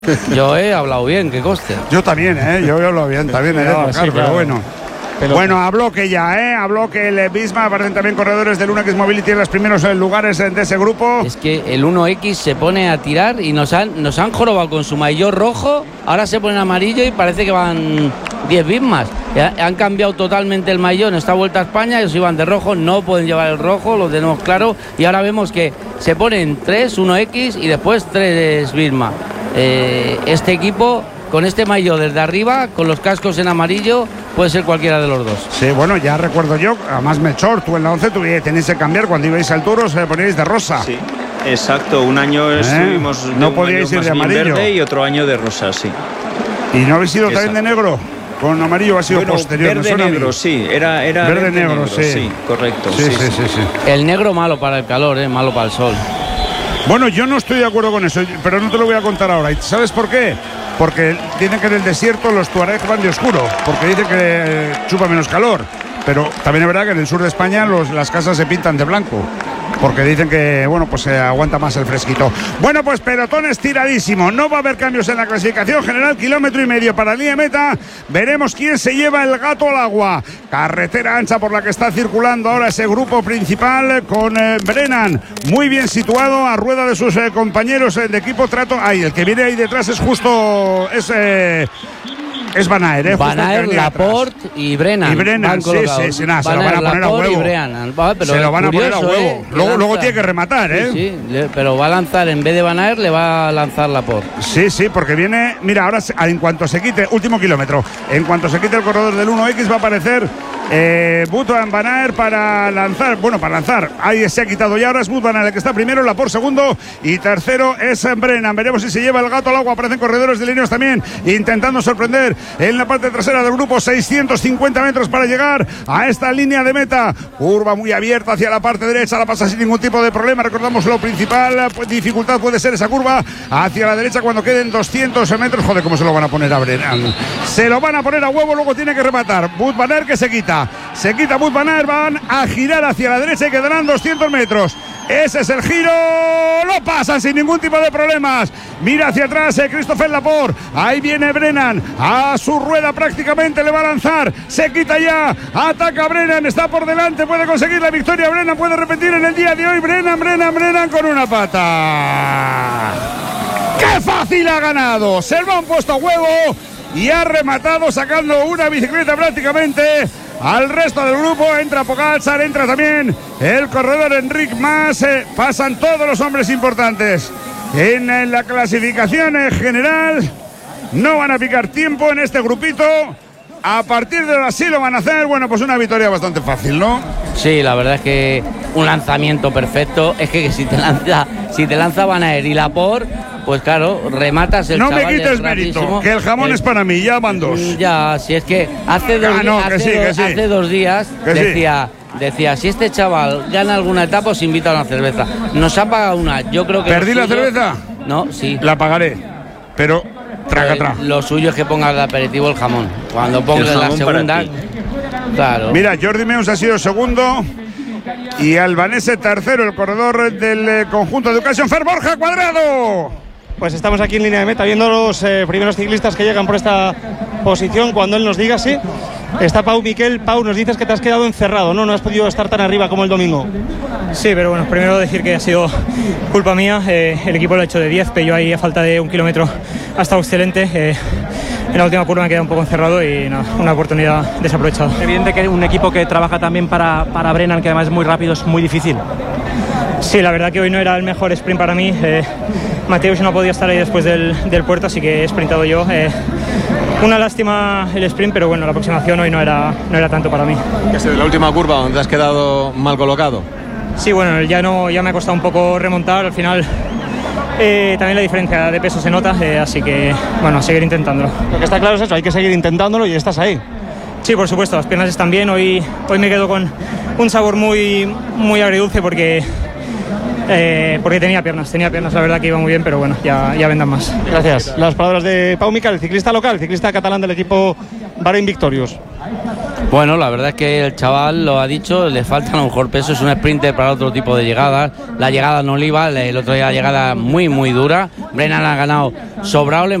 Yo he hablado bien, que coste. Yo también, yo he hablado bien, también, sí, pero claro. bueno. Pelota. Bueno, habló que ya, habló que el Visma, aparecen también corredores del 1X Mobility en los primeros lugares de ese grupo. Es que el 1X se pone a tirar y nos han jorobado con su maillot rojo, ahora se pone amarillo y parece que van 10 Vismas. Han cambiado totalmente el maillot en esta Vuelta a España, ellos iban de rojo, no pueden llevar el rojo, lo tenemos claro, y ahora vemos que se ponen 3 1X y después 3 Visma. Este equipo con este maillot desde arriba, con los cascos en amarillo, puede ser cualquiera de los dos. Sí, bueno, ya recuerdo yo, además Melchor, tú en la 11 tenéis que cambiar, cuando ibais al Tour os poníais de rosa. Sí, exacto, un año estuvimos de no podíais ir de amarillo verde y otro año de rosa, sí. ¿Y no habéis ido también de negro? Con amarillo ha sido posterior. Verde negro, sí, era verde negro, sí, correcto. Sí. El negro malo para el calor, malo para el sol. Bueno, yo no estoy de acuerdo con eso, pero no te lo voy a contar ahora. ¿Y sabes por qué? Porque dicen que en el desierto los tuareg van de oscuro, porque dicen que chupa menos calor. Pero también es verdad que en el sur de España las casas se pintan de blanco, porque dicen que, bueno, pues se aguanta más el fresquito. Bueno, pues pelotón estiradísimo. No va a haber cambios en la clasificación general. 1,5 kilómetros para la línea de meta. Veremos quién se lleva el gato al agua. Carretera ancha por la que está circulando ahora ese grupo principal con Brennan muy bien situado a rueda de sus compañeros de equipo. El que viene ahí detrás es justo... Es Van Aert, Van Aert, Laporte y Brennan. Y Brennan, sí, se lo van a poner a huevo. Se lo van a poner a huevo. Luego tiene que rematar, Sí, pero va a lanzar, en vez de Van Aert, le va a lanzar Laporte. Sí, porque viene... Mira, ahora en cuanto se quite, último kilómetro, en cuanto se quite el corredor del 1X va a aparecer Wout van Aert para lanzar. Bueno, para lanzar. Ahí se ha quitado ya. Ahora es Wout van Aert el que está primero, Laporte segundo y tercero es Brennan. Veremos si se lleva el gato al agua. Aparecen corredores de Ineos también intentando sorprender en la parte trasera del grupo. 650 metros para llegar a esta línea de meta. Curva muy abierta hacia la parte derecha. La pasa sin ningún tipo de problema. Recordamos lo principal, dificultad puede ser esa curva hacia la derecha cuando queden 200 metros. Joder, cómo se lo van a poner a Brennan. Se lo van a poner a huevo, luego tiene que rematar. Wout van Aert que se quita. Se quita Wout van Aert, van a girar hacia la derecha y quedarán 200 metros. Ese es el giro, lo pasan sin ningún tipo de problemas. Mira hacia atrás Christopher Laporte. Ahí viene Brennan, a su rueda prácticamente le va a lanzar. Se quita ya, ataca Brennan, está por delante, puede conseguir la victoria. Brennan puede repetir en el día de hoy. Brennan con una pata. ¡Qué fácil ha ganado! Se lo han puesto a huevo y ha rematado sacando una bicicleta prácticamente al resto del grupo. Entra Pogačar, entra también el corredor Enric Mas. Pasan todos los hombres importantes en la clasificación general. No van a picar tiempo en este grupito. A partir de ahora sí lo van a hacer. Bueno, pues una victoria bastante fácil, ¿no? Sí, la verdad es que un lanzamiento perfecto. Es que si te lanza Van Aert y Laporte, pues claro, rematas el chaval. No me quites mérito, que el jamón es para mí, ya van dos. Ya, si es que hace dos días decía, si este chaval gana alguna etapa os invito a una cerveza. Nos ha pagado una, yo creo que... ¿Perdí la cerveza? No, sí. La pagaré, pero traga. Lo suyo es que pongas de aperitivo el jamón. Cuando pongas la segunda... Claro. Mira, Jordi Meus ha sido segundo y Albanese tercero, el corredor del conjunto de Occasion Fair, Borja Cuadrado. Pues estamos aquí en línea de meta viendo los primeros ciclistas que llegan por esta posición. Cuando él nos diga, sí, está Pau Miquel. Pau, nos dices que te has quedado encerrado, ¿no? No has podido estar tan arriba como el domingo. Sí, pero bueno, primero decir que ha sido culpa mía. El equipo lo ha hecho de 10, pero yo ahí a falta de 1 kilómetro ha estado excelente. En la última curva me he quedado un poco encerrado y nada, una oportunidad desaprovechada. Evidente que un equipo que trabaja también para Brennan, que además es muy rápido, es muy difícil. Sí, la verdad que hoy no era el mejor sprint para mí. Mateusz no podía estar ahí después del puerto, así que he sprintado yo. Una lástima el sprint, pero bueno, la aproximación hoy no era tanto para mí. ¿Qué ha sido la última curva donde has quedado mal colocado? Sí, bueno, ya me ha costado un poco remontar al final. También la diferencia de peso se nota, así que bueno, a seguir intentándolo. Lo que está claro es eso, hay que seguir intentándolo y estás ahí. Sí, por supuesto, las piernas están bien. Hoy me quedo con un sabor muy agridulce porque tenía piernas, la verdad que iba muy bien, pero bueno, ya vendrán más. Gracias. Las palabras de Pau Miquel, ciclista local, ciclista catalán del equipo Bahrain Victorious. Bueno, la verdad es que el chaval lo ha dicho, le falta a lo mejor peso, es un sprinter para otro tipo de llegadas. La llegada no le iba, el otro día la llegada muy dura. Brennan ha ganado sobrado.